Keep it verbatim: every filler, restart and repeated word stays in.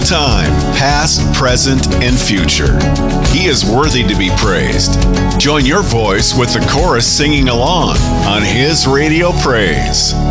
time, past, present, and future. He is worthy to be praised. Join your voice with the chorus singing along on His Radio Praise.